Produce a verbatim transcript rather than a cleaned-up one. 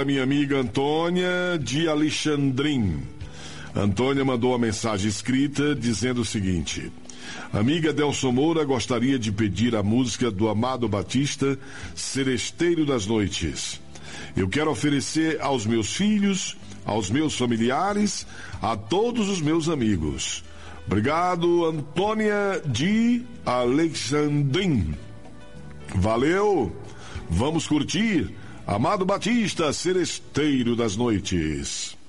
A minha amiga Antônia de Alexandrim. Antônia mandou uma mensagem escrita dizendo o seguinte: amiga Delson Moura, gostaria de pedir a música do Amado Batista, Seresteiro das Noites. Eu quero oferecer aos meus filhos, aos meus familiares, a todos os meus amigos. Obrigado, Antônia de Alexandrim. Valeu! Vamos curtir Amado Batista, Seresteiro das Noites.